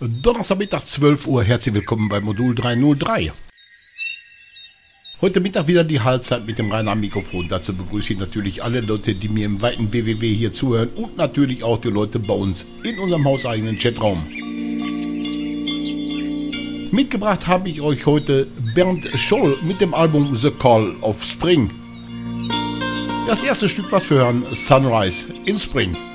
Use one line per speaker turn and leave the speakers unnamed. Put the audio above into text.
Donnerstagmittag 12 Uhr, herzlich willkommen bei Modul 303. Heute Mittag wieder die Halbzeit mit dem Rainer am Mikrofon. Dazu begrüße ich natürlich alle Leute, die mir im weiten WWW hier zuhören und natürlich auch die Leute bei uns in unserem hauseigenen Chatraum. Mitgebracht habe ich euch heute Bernd Scholl mit dem Album The Call of Spring. Das erste Stück, was wir hören, Sunrise in Spring.